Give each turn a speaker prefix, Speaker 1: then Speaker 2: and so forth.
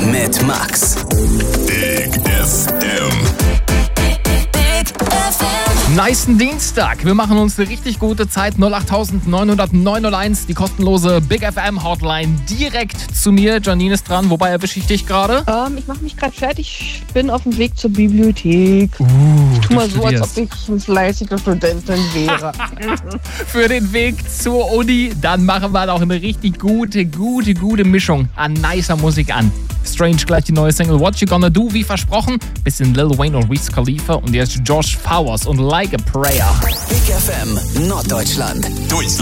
Speaker 1: mit Max.
Speaker 2: Big FM.
Speaker 3: Nicen Dienstag. Wir machen uns eine richtig gute Zeit. 08901, die kostenlose Big FM Hotline direkt zu mir. Janine ist dran. Wobei erwische ich dich gerade?
Speaker 4: Ich mache mich gerade fertig. Ich bin auf dem Weg zur Bibliothek. Ich tue mal so, als ob ich eine fleißige Studentin wäre.
Speaker 3: Für den Weg zur Uni, dann machen wir auch eine richtig gute Mischung an nicer Musik an. Strange gleich die neue Single What You Gonna Do, wie versprochen. Bisschen Lil Wayne und Wiz Khalifa und jetzt Josh Flowers und Like a Prayer.
Speaker 1: Big FM Norddeutschland.